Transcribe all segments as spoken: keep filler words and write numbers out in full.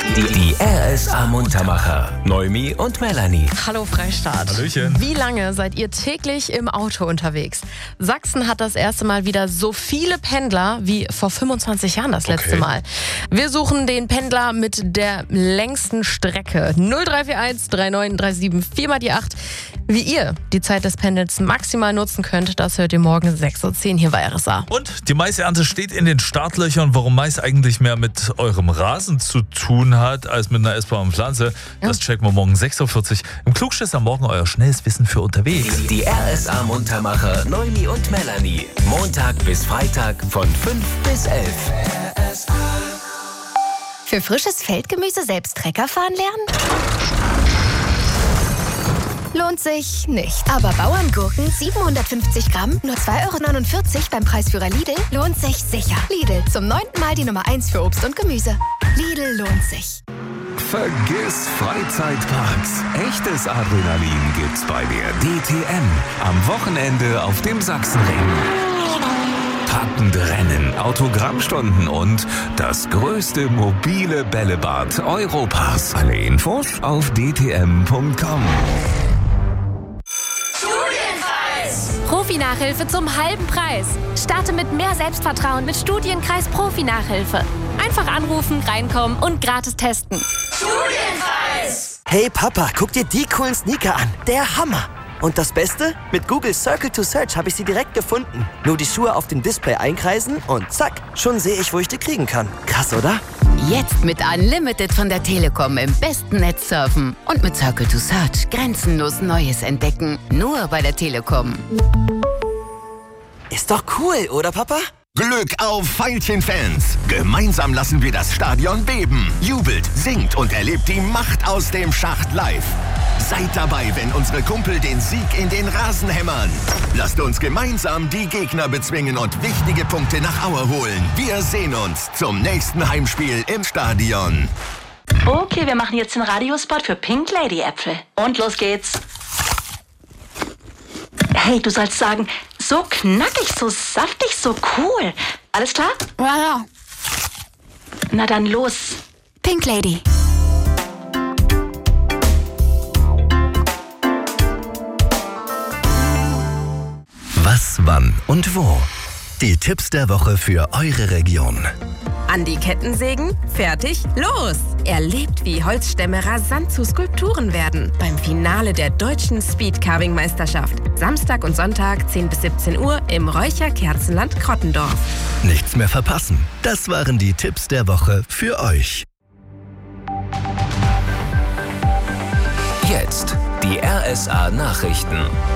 Die, die R S A-Muntermacher. Noemi und Melanie. Hallo Freistaat. Hallöchen. Wie lange seid ihr täglich im Auto unterwegs? Sachsen hat das erste Mal wieder so viele Pendler wie vor fünfundzwanzig Jahren das letzte Okay. Mal. Wir suchen den Pendler mit der längsten Strecke. null drei vier eins drei neun drei sieben vier mal die acht. Wie ihr die Zeit des Pendels maximal nutzen könnt, das hört ihr morgen sechs Uhr zehn hier bei R S A. Und die Maisernte steht in den Startlöchern. Warum Mais eigentlich mehr mit eurem Rasen zu tun hat, als mit einer essbaren Pflanze, das checken wir morgen sechs Uhr vierzig. Im Klugschiss am Morgen euer schnelles Wissen für unterwegs. Die, die R S A-Muntermacher. Noemi und Melanie. Montag bis Freitag von fünf bis elf. Für frisches Feldgemüse selbst Trecker fahren lernen? Lohnt sich nicht. Aber Bauerngurken siebenhundertfünfzig Gramm, nur zwei Euro neunundvierzig beim Preisführer Lidl, lohnt sich sicher. Lidl, zum neunten Mal die Nummer eins für Obst und Gemüse. Lidl lohnt sich. Vergiss Freizeitparks. Echtes Adrenalin gibt's bei der D T M. Am Wochenende auf dem Sachsenring. Packende Rennen, Autogrammstunden und das größte mobile Bällebad Europas. Alle Infos auf d t m punkt com. Profi-Nachhilfe zum halben Preis. Starte mit mehr Selbstvertrauen mit Studienkreis Profi-Nachhilfe. Einfach anrufen, reinkommen und gratis testen. Studienkreis! Hey Papa, guck dir die coolen Sneaker an. Der Hammer! Und das Beste? Mit Google Circle to Search habe ich sie direkt gefunden. Nur die Schuhe auf dem Display einkreisen und zack, schon sehe ich, wo ich die kriegen kann. Krass, oder? Jetzt mit Unlimited von der Telekom im besten Netz surfen und mit Circle to Search grenzenlos Neues entdecken. Nur bei der Telekom. Ist doch cool, oder Papa? Glück auf Veilchen-Fans! Gemeinsam lassen wir das Stadion beben. Jubelt, singt und erlebt die Macht aus dem Schacht live. Seid dabei, wenn unsere Kumpel den Sieg in den Rasen hämmern. Lasst uns gemeinsam die Gegner bezwingen und wichtige Punkte nach Aue holen. Wir sehen uns zum nächsten Heimspiel im Stadion. Okay, wir machen jetzt den Radiospot für Pink Lady Äpfel. Und los geht's. Hey, du sollst sagen, so knackig, so saftig, so cool. Alles klar? Ja, ja. Na dann los. Pink Lady. Was, wann und wo? Die Tipps der Woche für eure Region. An die Kettensägen? Fertig? Los! Erlebt, wie Holzstämme rasant zu Skulpturen werden. Beim Finale der deutschen Speedcarving-Meisterschaft. Samstag und Sonntag zehn bis siebzehn Uhr im Räucher-Kerzenland Krottendorf. Nichts mehr verpassen. Das waren die Tipps der Woche für euch. Jetzt die R S A-Nachrichten.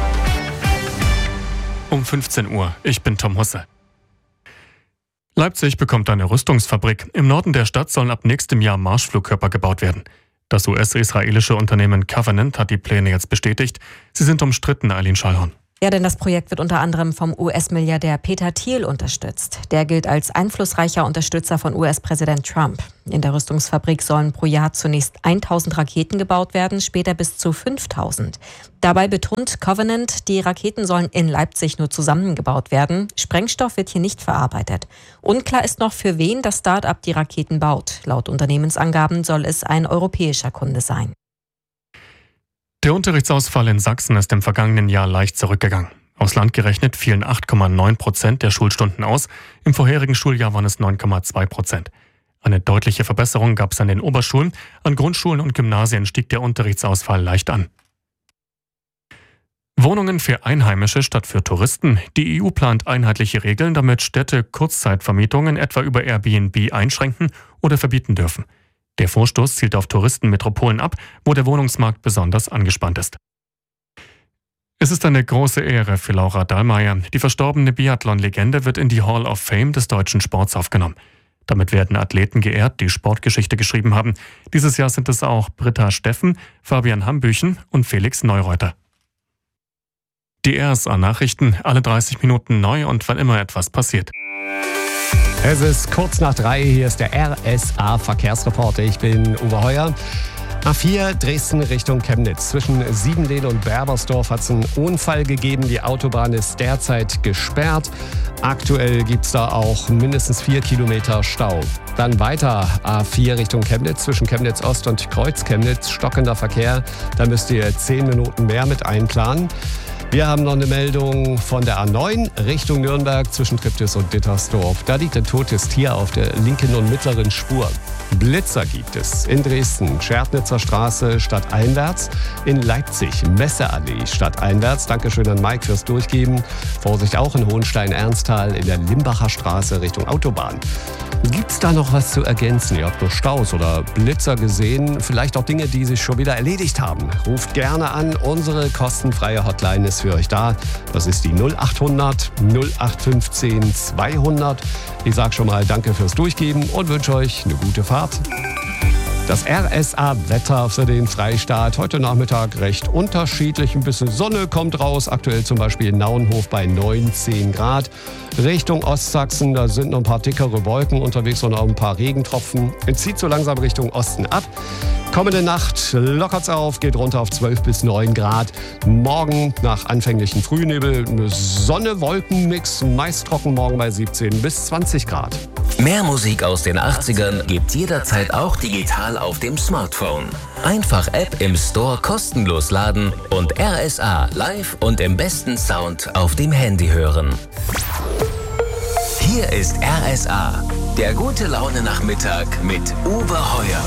Um fünfzehn Uhr. Ich bin Tom Husse. Leipzig bekommt eine Rüstungsfabrik. Im Norden der Stadt sollen ab nächstem Jahr Marschflugkörper gebaut werden. Das U S-israelische Unternehmen Covenant hat die Pläne jetzt bestätigt. Sie sind umstritten, Eileen Schallhorn. Ja, denn das Projekt wird unter anderem vom U S-Milliardär Peter Thiel unterstützt. Der gilt als einflussreicher Unterstützer von U S-Präsident Trump. In der Rüstungsfabrik sollen pro Jahr zunächst tausend Raketen gebaut werden, später bis zu fünftausend. Dabei betont Covenant, die Raketen sollen in Leipzig nur zusammengebaut werden. Sprengstoff wird hier nicht verarbeitet. Unklar ist noch, für wen das Start-up die Raketen baut. Laut Unternehmensangaben soll es ein europäischer Kunde sein. Der Unterrichtsausfall in Sachsen ist im vergangenen Jahr leicht zurückgegangen. Aus Land gerechnet fielen acht Komma neun Prozent der Schulstunden aus. Im vorherigen Schuljahr waren es neun Komma zwei Prozent. Eine deutliche Verbesserung gab es an den Oberschulen. An Grundschulen und Gymnasien stieg der Unterrichtsausfall leicht an. Wohnungen für Einheimische statt für Touristen. Die E U plant einheitliche Regeln, damit Städte Kurzzeitvermietungen etwa über Airbnb einschränken oder verbieten dürfen. Der Vorstoß zielt auf Touristenmetropolen ab, wo der Wohnungsmarkt besonders angespannt ist. Es ist eine große Ehre für Laura Dahlmeier. Die verstorbene Biathlon-Legende wird in die Hall of Fame des deutschen Sports aufgenommen. Damit werden Athleten geehrt, die Sportgeschichte geschrieben haben. Dieses Jahr sind es auch Britta Steffen, Fabian Hambüchen und Felix Neureuter. Die R S A-Nachrichten, alle dreißig Minuten neu und wann immer etwas passiert. Es ist kurz nach drei, hier ist der R S A-Verkehrsreporter. Ich bin Uwe Heuer. A vier Dresden Richtung Chemnitz. Zwischen Siebenlehn und Berbersdorf hat es einen Unfall gegeben. Die Autobahn ist derzeit gesperrt. Aktuell gibt es da auch mindestens vier Kilometer Stau. Dann weiter A vier Richtung Chemnitz. Zwischen Chemnitz Ost und Kreuz Chemnitz stockender Verkehr. Da müsst ihr zehn Minuten mehr mit einplanen. Wir haben noch eine Meldung von der A neun Richtung Nürnberg zwischen Triptis und Dittersdorf. Da liegt ein totes Tier auf der linken und mittleren Spur. Blitzer gibt es in Dresden, Schärtnitzer Straße stadteinwärts, in Leipzig Messeallee stadteinwärts. Dankeschön an Mike fürs Durchgeben. Vorsicht auch in Hohenstein-Ernsthal in der Limbacher Straße Richtung Autobahn. Gibt's da noch was zu ergänzen? Ihr habt noch Staus oder Blitzer gesehen, vielleicht auch Dinge, die sich schon wieder erledigt haben. Ruft gerne an, unsere kostenfreie Hotline ist für euch da. Das ist die null acht hundert null acht fünfzehn zweihundert. Ich sag schon mal danke fürs Durchgeben und wünsche euch eine gute Fahrt. Das R S A-Wetter für den Freistaat. Heute Nachmittag recht unterschiedlich. Ein bisschen Sonne kommt raus. Aktuell zum Beispiel in Nauenhof bei neunzehn Grad. Richtung Ostsachsen, da sind noch ein paar dickere Wolken unterwegs und auch ein paar Regentropfen. Es zieht so langsam Richtung Osten ab. Kommende Nacht lockert's auf, geht runter auf zwölf bis neun Grad. Morgen nach anfänglichen Frühnebel Sonne-Wolken-Mix, meist trocken morgen bei siebzehn bis zwanzig Grad. Mehr Musik aus den achtzigern gibt's jederzeit auch digital auf dem Smartphone. Einfach App im Store kostenlos laden und R S A live und im besten Sound auf dem Handy hören. Hier ist R S A, der gute Laune-Nachmittag mit Uwe Heuer.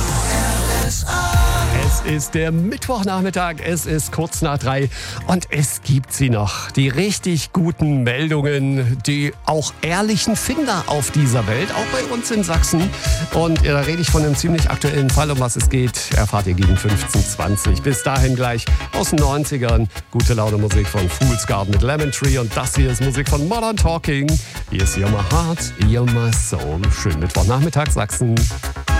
Es ist der Mittwochnachmittag, es ist kurz nach drei und es gibt sie noch. Die richtig guten Meldungen, die auch ehrlichen Finder auf dieser Welt, auch bei uns in Sachsen. Und da rede ich von einem ziemlich aktuellen Fall, um was es geht, erfahrt ihr gegen fünfzehn Uhr zwanzig. Bis dahin gleich aus den neunzigern. Gute Laune Musik von Fool's Garden mit Lemon Tree und das hier ist Musik von Modern Talking. Hier ist You're My Heart, You're My Soul. Schönen Mittwochnachmittag, Sachsen.